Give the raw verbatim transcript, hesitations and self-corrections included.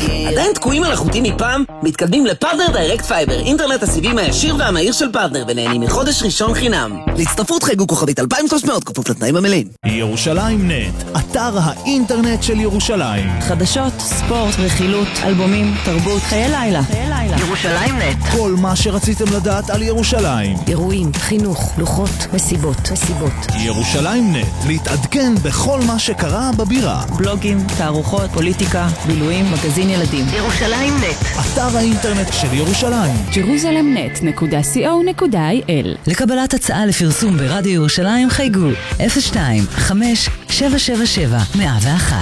עדיין תקועים על החוטים מפעם? מתקדמים לפרטנר דיירקט פייבר, אינטרנט הסיבים הישיר והמהיר של פרטנר, ונהנים מחודש ראשון חינם. להצטרפות חייגו כוכבית אלפיים ושלוש מאות, כפוף לתנאים המלאים. ירושלים נט, אתר האינטרנט של ירושלים. חדשות, ספורט, רכילות, אלבומים, תרבות, חיי לילה. ירושלים נט. כל מה שרציתם לדעת על ירושלים. אירועים, חינוך, לוחות, מסיבות, מסיבות. ירושלים נט, להתעדכן בכל מה שקרה בבירה. בלוגים, תערוכות, פוליטיקה, בילויים, מגזין ילדים. ירושלים נט. אתר האינטרנט של ירושלים. ג'רוזלם נט נקודה סי או נקודה איי אל. לקבלת הצעה לפרסום ברדיו ירושלים חייגו אפס שתיים חמש שבע שבע שבע מאה ואחת.